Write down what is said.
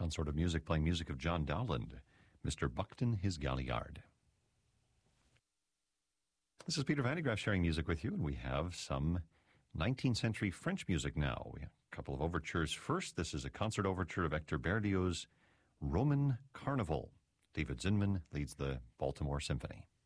consort of music, playing music of John Dowland, Mr. Buckton His Galliard. This is Peter Van de Graaff sharing music with you, and we have some 19th century French music now. We have a couple of overtures. First, this is a concert overture of Hector Berlioz's Roman Carnival. David Zinman leads the Baltimore Symphony.